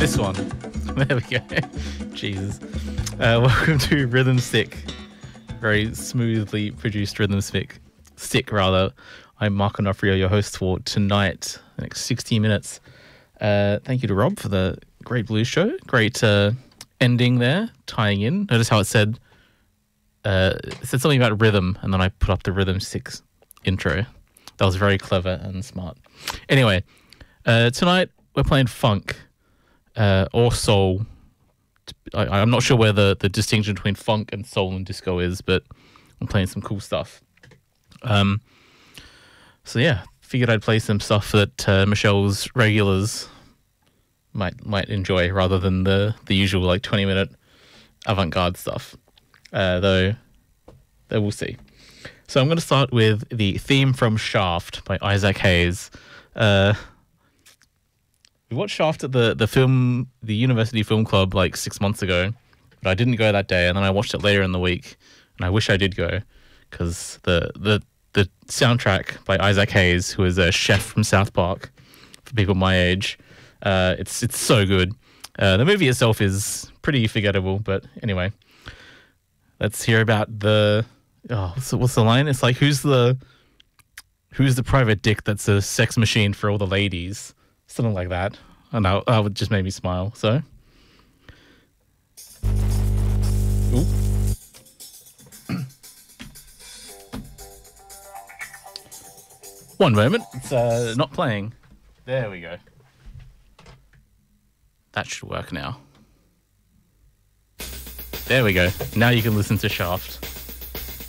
This one. There we go. Jesus. Welcome to Rhythm Stick. Very smoothly produced Rhythm Stick. I'm Mark Onofrio, your host for tonight, the next 60 minutes. Thank you to Rob for the great blues show. Great ending there, tying in. Notice how it said something about rhythm, and then I put up the Rhythm Stick intro. That was very clever and smart. Anyway, tonight we're playing funk or soul. I'm not sure where the distinction between funk and soul and disco is, but I'm playing some cool stuff. So yeah, figured I'd play some stuff that Michelle's regulars might enjoy rather than the usual 20-minute avant-garde stuff. Though we'll see. So I'm going to start with the theme from Shaft by Isaac Hayes. We watched Shaft at the University Film Club 6 months ago, but I didn't go that day, and then I watched it later in the week, and I wish I did go, because the soundtrack by Isaac Hayes, who is a chef from South Park, for people my age, it's so good. The movie itself is pretty forgettable, but anyway, let's hear about what's the line? It's like, who's the private dick that's a sex machine for all the ladies? Something like that. And that would just make me smile. So, ooh. One moment. It's not playing. There we go. That should work now. There we go. Now you can listen to Shaft.